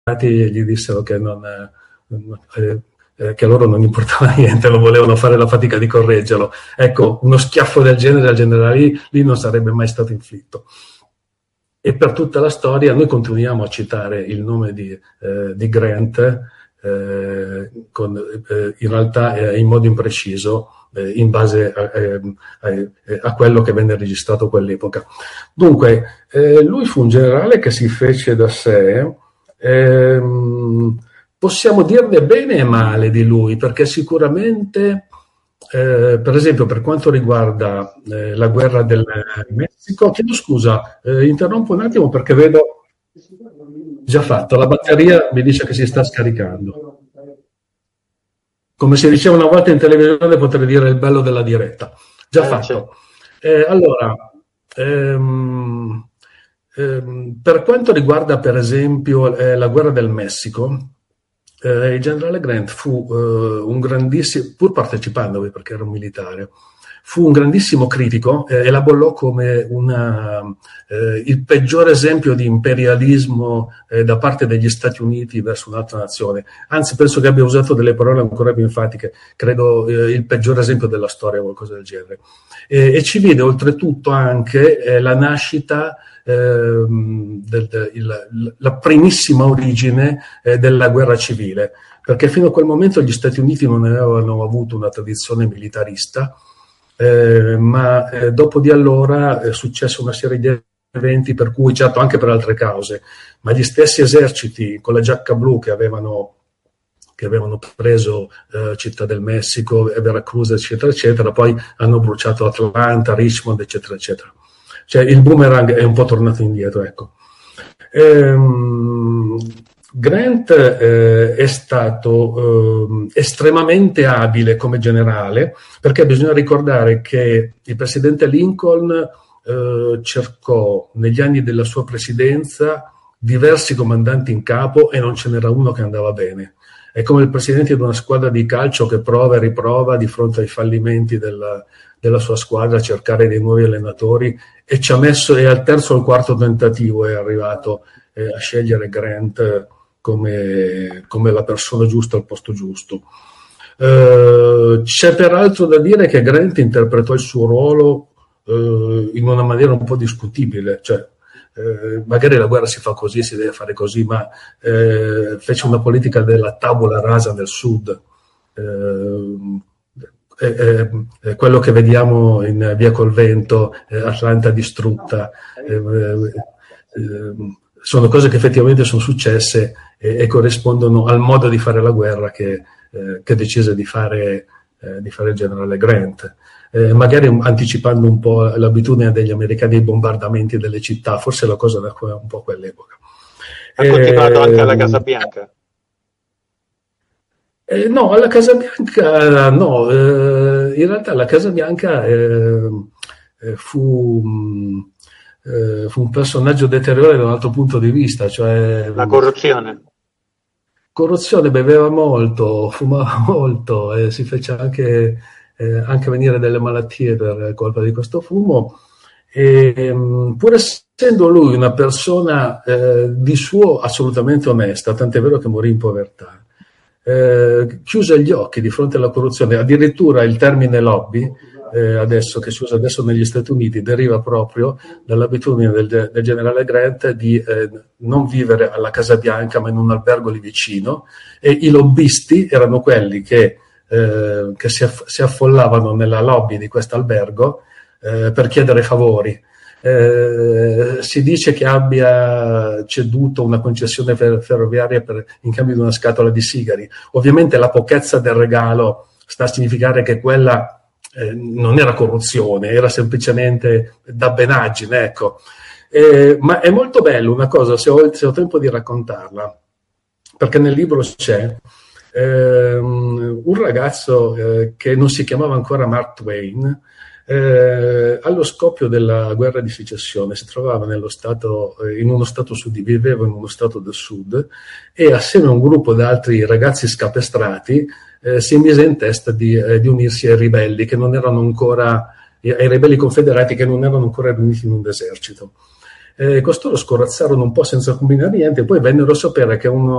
gli dissero che che a loro non importava niente, non volevano fare la fatica di correggerlo. Ecco, uno schiaffo del genere al generale lì non sarebbe mai stato inflitto. E per tutta la storia noi continuiamo a citare il nome di Grant, in realtà in modo impreciso, in base a quello che venne registrato a quell'epoca. Dunque, lui fu un generale che si fece da sé. Possiamo dirne bene e male di lui, perché sicuramente, per esempio, per quanto riguarda la guerra del Messico, chiedo scusa, interrompo un attimo perché vedo già fatto, la batteria mi dice che si sta scaricando. Come si diceva una volta in televisione, potrei dire il bello della diretta. Già fatto. Allora, per quanto riguarda per esempio la guerra del Messico, il generale Grant fu un grandissimo, pur partecipandovi perché era un militare, fu un grandissimo critico e la bollò come il peggior esempio di imperialismo da parte degli Stati Uniti verso un'altra nazione. Anzi, penso che abbia usato delle parole ancora più enfatiche, credo il peggior esempio della storia o qualcosa del genere. E ci vide oltretutto anche la nascita, la primissima origine della guerra civile, perché fino a quel momento gli Stati Uniti non avevano avuto una tradizione militarista, ma dopo di allora è successa una serie di eventi per cui, certo anche per altre cause, ma gli stessi eserciti con la giacca blu che avevano preso Città del Messico, Veracruz, eccetera, eccetera, poi hanno bruciato Atlanta, Richmond, eccetera, eccetera. Cioè il boomerang è un po' tornato indietro, ecco. Grant è stato estremamente abile come generale, perché bisogna ricordare che il presidente Lincoln cercò negli anni della sua presidenza diversi comandanti in capo e non ce n'era uno che andava bene. È come il presidente di una squadra di calcio che prova e riprova di fronte ai fallimenti della sua squadra a cercare dei nuovi allenatori, e ci ha messo, e al terzo o al quarto tentativo è arrivato a scegliere Grant come la persona giusta al posto giusto. C'è peraltro da dire che Grant interpretò il suo ruolo in una maniera un po' discutibile, cioè magari la guerra si fa così, si deve fare così, ma fece una politica della tabula rasa del sud, quello che vediamo in Via col Vento, Atlanta distrutta, sono cose che effettivamente sono successe e corrispondono al modo di fare la guerra che decise di fare il generale Grant. Magari anticipando un po' l'abitudine degli americani ai bombardamenti delle città, forse la cosa da un po' quell'epoca. Ha continuato anche alla Casa Bianca? No, alla Casa Bianca no, in realtà la Casa Bianca fu un personaggio deteriore da un altro punto di vista, cioè la corruzione. Beveva molto, fumava molto, si fece anche venire delle malattie per colpa di questo fumo, e pur essendo lui una persona di suo assolutamente onesta, tant'è vero che morì in povertà, chiuse gli occhi di fronte alla corruzione. Addirittura il termine lobby, che si usa adesso negli Stati Uniti, deriva proprio dall'abitudine del generale Grant di non vivere alla Casa Bianca ma in un albergo lì vicino, e i lobbisti erano quelli che si affollavano nella lobby di questo albergo per chiedere favori. Si dice che abbia ceduto una concessione ferroviaria in cambio di una scatola di sigari. Ovviamente la pochezza del regalo sta a significare che quella non era corruzione, era semplicemente dabbenaggine, ecco. Ma è molto bello una cosa, se ho tempo di raccontarla, perché nel libro c'è un ragazzo che non si chiamava ancora Mark Twain. Allo scoppio della guerra di secessione si trovava viveva in uno stato del sud, e assieme a un gruppo di altri ragazzi scapestrati si mise in testa di unirsi ai ribelli ai ribelli confederati che non erano ancora riuniti in un esercito. costoro scorazzarono un po' senza combinare niente, poi vennero a sapere che